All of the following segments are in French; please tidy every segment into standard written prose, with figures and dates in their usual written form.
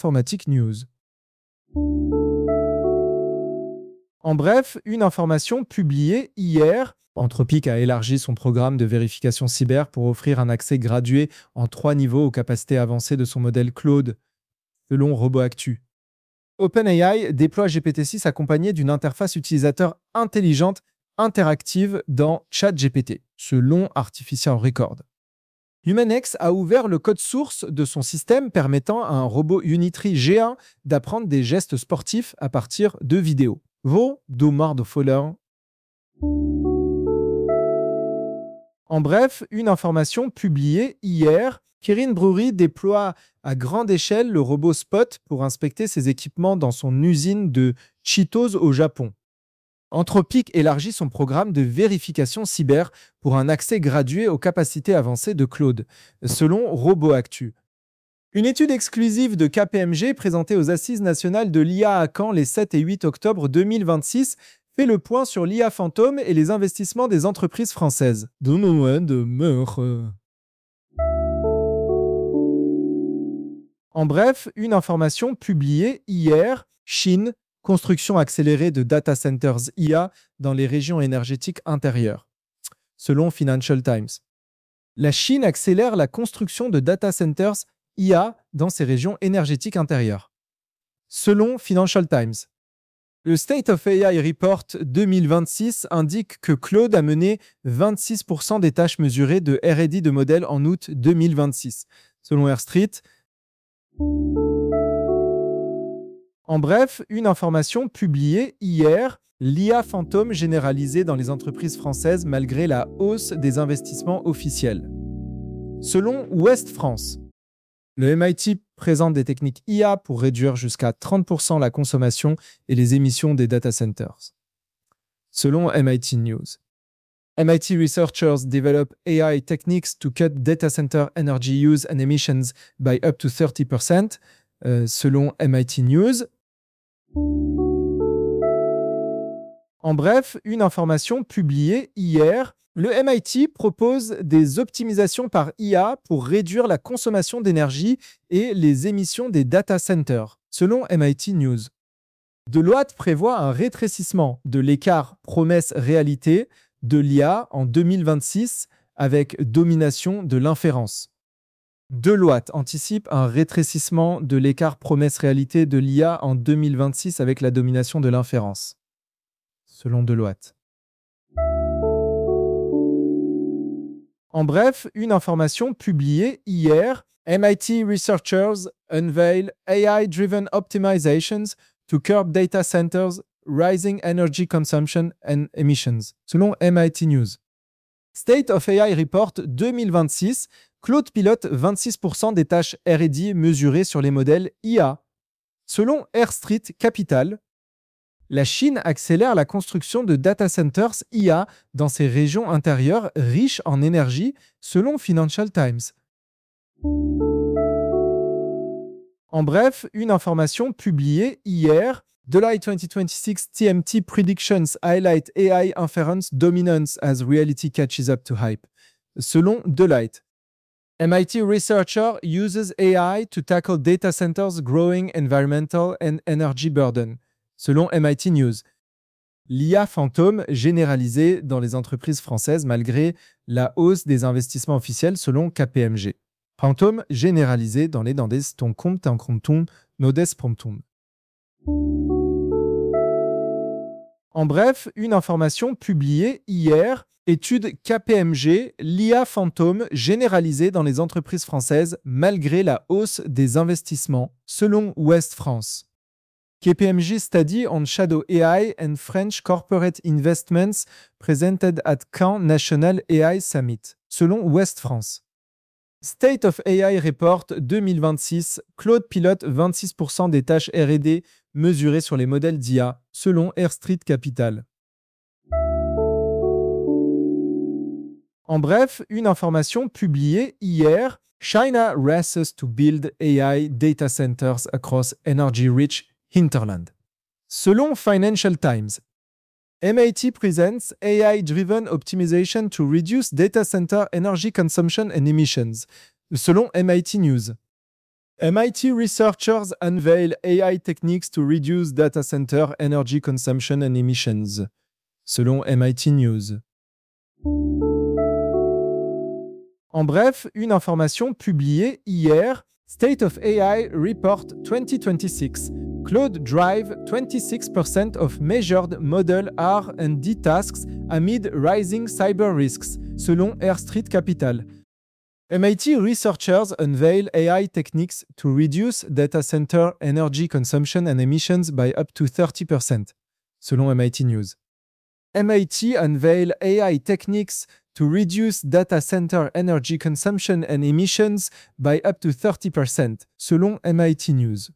Informatique News. En bref, une information publiée hier. Anthropic a élargi son programme de vérification cyber pour offrir un accès gradué en 3 niveaux aux capacités avancées de son modèle Claude, selon RoboActu. OpenAI déploie GPT-6 accompagné d'une interface utilisateur intelligente interactive dans ChatGPT, selon Artificial Record. HumanX a ouvert le code source de son système permettant à un robot Unitree G1 d'apprendre des gestes sportifs à partir de vidéos. De Foller. En bref, une information publiée hier. Kirin Brewery déploie à grande échelle le robot Spot pour inspecter ses équipements dans son usine de Cheetos au Japon. Anthropic élargit son programme de vérification cyber pour un accès gradué aux capacités avancées de Claude, selon RoboActu. Une étude exclusive de KPMG présentée aux Assises nationales de l'IA à Caen les 7 et 8 octobre 2026 fait le point sur l'IA fantôme et les investissements des entreprises françaises. En bref, une information publiée hier, Chine, construction accélérée de data centers IA dans les régions énergétiques intérieures, selon Financial Times. La Chine accélère la construction de data centers IA dans ses régions énergétiques intérieures, selon Financial Times. Le State of AI Report 2026 indique que Claude a mené 26% des tâches mesurées de R&D de modèles en août 2026, selon Air Street. En bref, une information publiée hier, l'IA fantôme généralisée dans les entreprises françaises malgré la hausse des investissements officiels. Selon Ouest France, le MIT présente des techniques IA pour réduire jusqu'à 30% la consommation et les émissions des data centers. Selon MIT News, MIT researchers develop AI techniques to cut data center energy use and emissions by up to 30%, selon MIT News. En bref, une information publiée hier. Le MIT propose des optimisations par IA pour réduire la consommation d'énergie et les émissions des data centers, selon MIT News. Deloitte prévoit un rétrécissement de l'écart promesse-réalité de l'IA en 2026 avec domination de l'inférence. Deloitte anticipe un rétrécissement de l'écart promesse-réalité de l'IA en 2026 avec la domination de l'inférence, selon Deloitte. En bref, une information publiée hier, MIT researchers unveil AI-driven optimizations to curb data centers' rising energy consumption and emissions, selon MIT News. State of AI Report 2026, Claude pilote 26% des tâches R&D mesurées sur les modèles IA. Selon Air Street Capital, la Chine accélère la construction de data centers IA dans ses régions intérieures riches en énergie, selon Financial Times. En bref, une information publiée hier, Deloitte 2026 TMT Predictions highlight AI inference dominance as reality catches up to hype, selon Deloitte. MIT researcher uses AI to tackle data centers' growing environmental and energy burden, selon MIT News. L'IA fantôme généralisée dans les entreprises françaises malgré la hausse des investissements officiels, selon KPMG. Fantôme généralisé dans les dandes ton compte en comptum nodes promptum. En bref, une information publiée hier, étude KPMG, l'IA fantôme généralisée dans les entreprises françaises malgré la hausse des investissements, selon Ouest France. KPMG study on shadow AI and French corporate investments presented at Caen National AI Summit, selon Ouest France. State of AI Report 2026, Claude pilote 26% des tâches R&D mesurées sur les modèles d'IA, selon Air Street Capital. En bref, une information publiée hier, China races to build AI data centers across energy-rich hinterland. Selon Financial Times, MIT presents AI-driven optimization to reduce data center energy consumption and emissions, selon MIT News. MIT researchers unveil AI techniques to reduce data center energy consumption and emissions, selon MIT News. En bref, une information publiée hier, State of AI Report 2026. Claude drive 26% of measured model R&D tasks amid rising cyber risks, selon Air Street Capital. MIT researchers unveil AI techniques to reduce data center energy consumption and emissions by up to 30%, selon MIT News. MIT unveil AI techniques to reduce data center energy consumption and emissions by up to 30%, selon MIT News.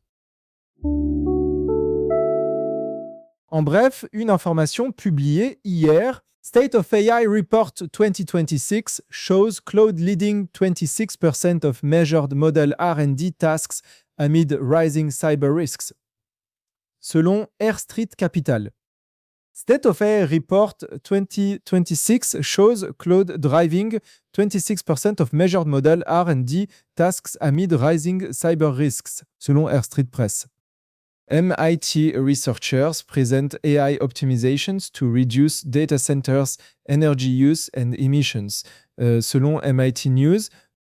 En bref, une information publiée hier, State of AI Report 2026 shows Claude leading 26% of measured model R&D tasks amid rising cyber risks, selon Air Street Capital. State of AI Report 2026 shows Claude driving 26% of measured model R&D tasks amid rising cyber risks, selon Air Street Press. MIT researchers present AI optimizations to reduce data centers' energy use and emissions, selon MIT News.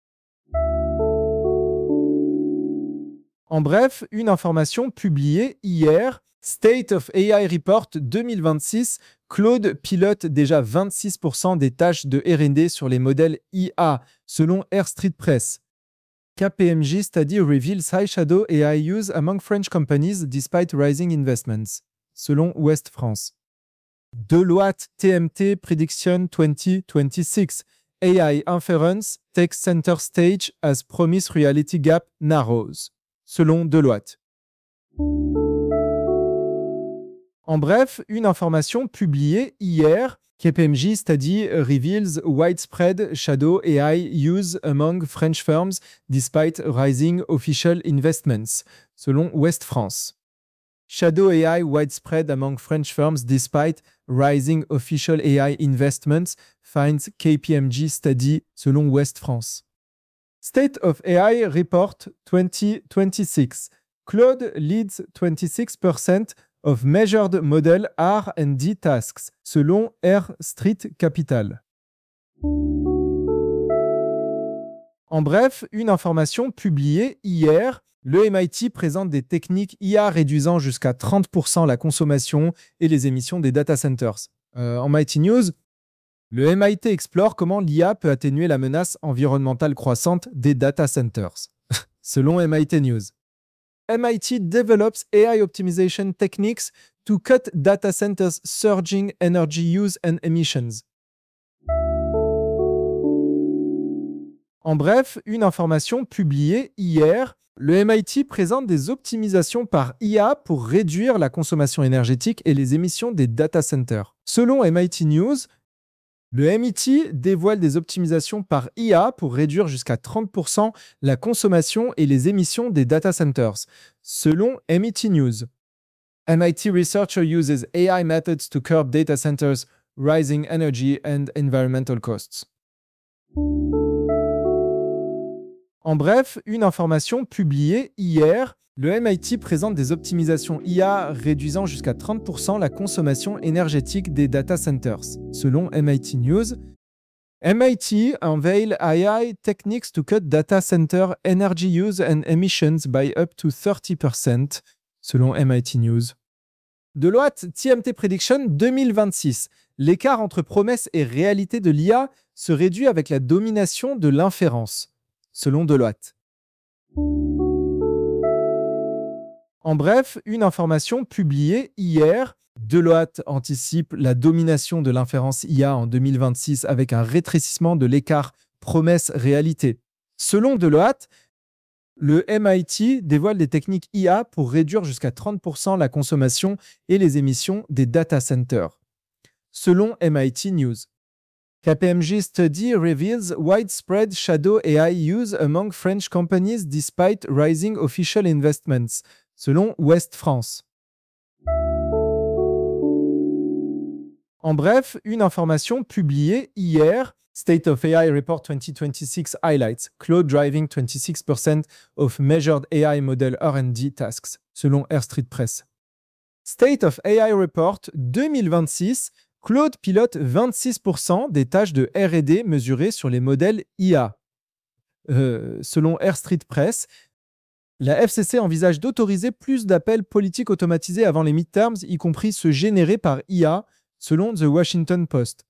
En bref, une information publiée hier, State of AI Report 2026, Claude pilote déjà 26% des tâches de R&D sur les modèles IA, selon Air Street Press. KPMG study reveals high shadow AI use among French companies despite rising investments, selon Ouest France. Deloitte TMT Prediction 2026, AI inference takes center stage as promise reality gap narrows, selon Deloitte. En bref, une information publiée hier, KPMG study reveals widespread shadow AI use among French firms despite rising official investments, selon Ouest France. Shadow AI widespread among French firms despite rising official AI investments, finds KPMG study, selon Ouest France. State of AI Report 2026. Claude leads 26% of measured model R&D tasks, selon Air Street Capital. En bref, une information publiée hier, le MIT présente des techniques IA réduisant jusqu'à 30% la consommation et les émissions des data centers. En MIT News, le MIT explore comment l'IA peut atténuer la menace environnementale croissante des data centers, selon MIT News. MIT develops AI optimization techniques to cut data centers' surging energy use and emissions. En bref, une information publiée hier, le MIT présente des optimisations par IA pour réduire la consommation énergétique et les émissions des data centers. Selon MIT News, le MIT dévoile des optimisations par IA pour réduire jusqu'à 30% la consommation et les émissions des data centers, selon MIT News. MIT researcher uses AI methods to curb data centers' rising energy and environmental costs. En bref, une information publiée hier, le MIT présente des optimisations IA réduisant jusqu'à 30% la consommation énergétique des data centers. Selon MIT News, MIT unveil AI techniques to cut data center energy use and emissions by up to 30%, selon MIT News. Deloitte TMT Prediction 2026. L'écart entre promesses et réalité de l'IA se réduit avec la domination de l'inférence, selon Deloitte. En bref, une information publiée hier, Deloitte anticipe la domination de l'inférence IA en 2026 avec un rétrécissement de l'écart promesse-réalité. Selon Deloitte, le MIT dévoile des techniques IA pour réduire jusqu'à 30% la consommation et les émissions des data centers. Selon MIT News. KPMG study reveals widespread shadow AI use among French companies despite rising official investments, selon Ouest France. En bref, une information publiée hier, State of AI Report 2026 highlights Claude driving 26% of measured AI model R&D tasks, selon Air Street Press. State of AI Report 2026, Claude pilote 26% des tâches de R&D mesurées sur les modèles IA. Selon Air Street Press, la FCC envisage d'autoriser plus d'appels politiques automatisés avant les midterms, y compris ceux générés par IA, selon The Washington Post.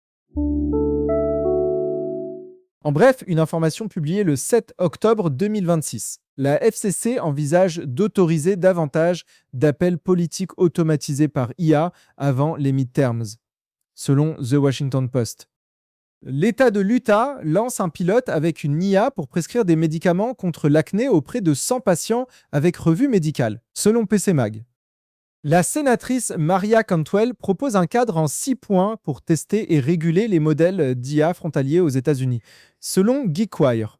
En bref, une information publiée le 7 octobre 2026. La FCC envisage d'autoriser davantage d'appels politiques automatisés par IA avant les midterms, selon The Washington Post. L'État de l'Utah lance un pilote avec une IA pour prescrire des médicaments contre l'acné auprès de 100 patients avec revue médicale, selon PCMag. La sénatrice Maria Cantwell propose un cadre en 6 points pour tester et réguler les modèles d'IA frontaliers aux États-Unis, selon GeekWire.